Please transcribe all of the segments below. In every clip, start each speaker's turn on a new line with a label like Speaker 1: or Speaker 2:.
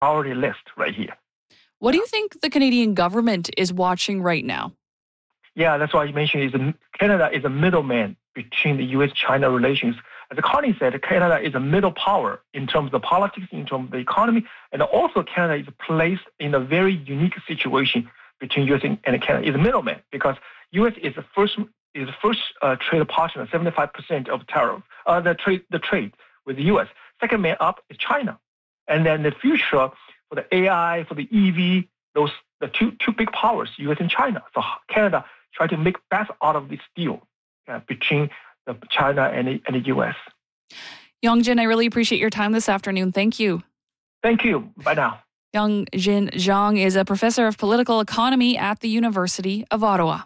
Speaker 1: priority list right here.
Speaker 2: What do you think the Canadian government is watching right now?
Speaker 1: Yeah, that's why you mentioned Canada is a middleman between the U.S.-China relations. As Connie said, Canada is a middle power in terms of politics, in terms of the economy, and also Canada is placed in a very unique situation between U.S. and Canada. It's a middleman because U.S. is the first trade partner, 75% of tariff, the trade with the U.S. Second man up is China, and then the future for the AI, for the EV, the two big powers, U.S. and China. So Canada try to make best out of this deal between China and the U.S.
Speaker 2: Yongjin, I really appreciate your time this afternoon. Thank you.
Speaker 1: Thank you. Bye now.
Speaker 2: Yongjin Zhang is a professor of political economy at the University of Ottawa.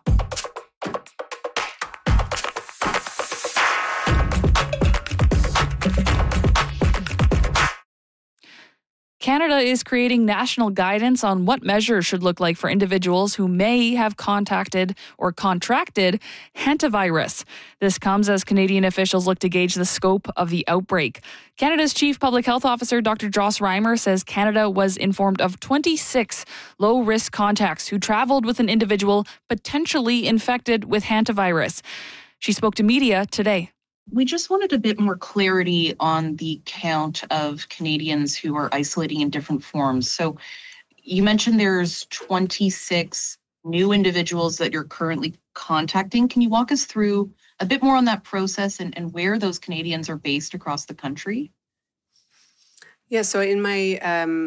Speaker 2: Canada is creating national guidance on what measures should look like for individuals who may have contacted or contracted hantavirus. This comes as Canadian officials look to gauge the scope of the outbreak. Canada's Chief Public Health Officer, Dr. Joss Reimer, says Canada was informed of 26 low-risk contacts who traveled with an individual potentially infected with hantavirus. She spoke to media today.
Speaker 3: We just wanted a bit more clarity on the count of Canadians who are isolating in different forms. So you mentioned there's 26 new individuals that you're currently contacting. Can you walk us through a bit more on that process and where those Canadians are based across the country?
Speaker 4: Yeah, so in my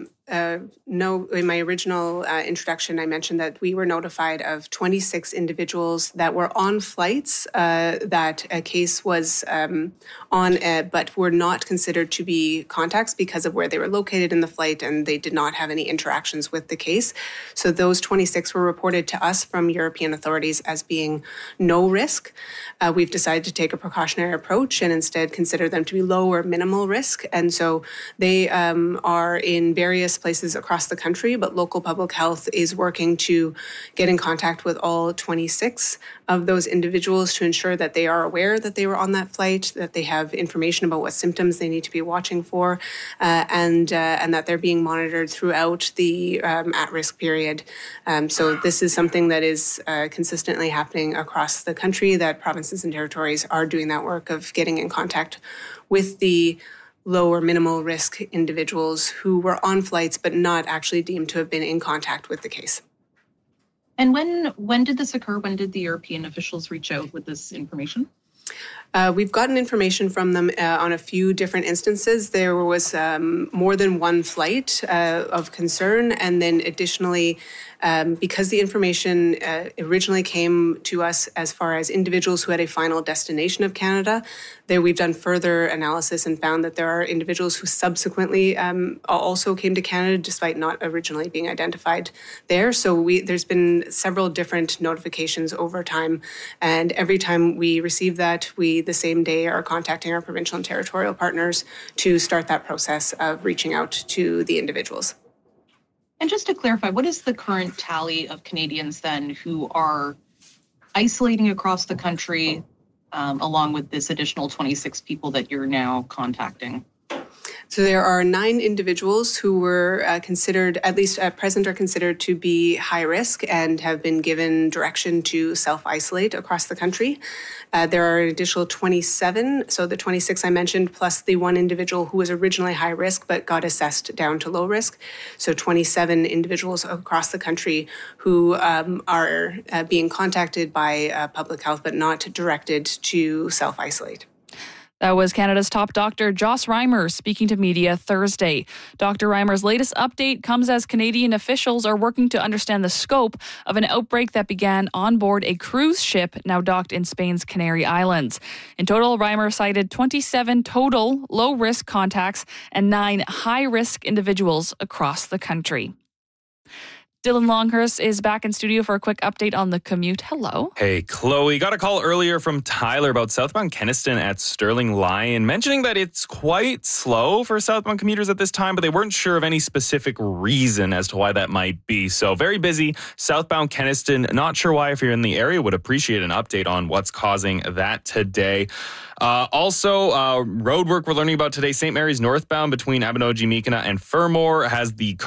Speaker 4: original introduction, I mentioned that we were notified of 26 individuals that were on flights that a case was on, but were not considered to be contacts because of where they were located in the flight, and they did not have any interactions with the case. So those 26 were reported to us from European authorities as being no risk. We've decided to take a precautionary approach and instead consider them to be low or minimal risk. And so they are in various places across the country, but local public health is working to get in contact with all 26 of those individuals to ensure that they are aware that they were on that flight, that they have information about what symptoms they need to be watching for, and that they're being monitored throughout the at-risk period. So this is something that is consistently happening across the country, that provinces and territories are doing that work of getting in contact with the low or minimal risk individuals who were on flights but not actually deemed to have been in contact with the case.
Speaker 3: And when did this occur? When did the European officials reach out with this information?
Speaker 4: We've gotten information from them on a few different instances. There was more than one flight of concern, and then additionally, because the information originally came to us as far as individuals who had a final destination of Canada, we've done further analysis and found that there are individuals who subsequently also came to Canada despite not originally being identified there. So there's been several different notifications over time, and every time we receive that, we the same day are contacting our provincial and territorial partners to start that process of reaching out to the individuals.
Speaker 3: And just to clarify, what is the current tally of Canadians then who are isolating across the country along with this additional 26 people that you're now contacting?
Speaker 4: So there are 9 individuals who were considered, at least at present, are considered to be high risk and have been given direction to self-isolate across the country. There are an additional 27, so the 26 I mentioned, plus the one individual who was originally high risk but got assessed down to low risk. So 27 individuals across the country who are being contacted by public health but not directed to self-isolate.
Speaker 2: That was Canada's top doctor, Joss Reimer, speaking to media Thursday. Dr. Reimer's latest update comes as Canadian officials are working to understand the scope of an outbreak that began on board a cruise ship now docked in Spain's Canary Islands. In total, Reimer cited 27 total low-risk contacts and 9 high-risk individuals across the country. Dylan Longhurst is back in studio for a quick update on the commute. Hello.
Speaker 5: Hey, Chloe. Got a call earlier from Tyler about southbound Kenaston at Sterling Lyon, mentioning that it's quite slow for southbound commuters at this time, but they weren't sure of any specific reason as to why that might be. So very busy. Southbound Kenaston, not sure why. If you're in the area, would appreciate an update on what's causing that today. Also, road work we're learning about today. St. Mary's northbound between Abinogi, Meekina, and Fermor has the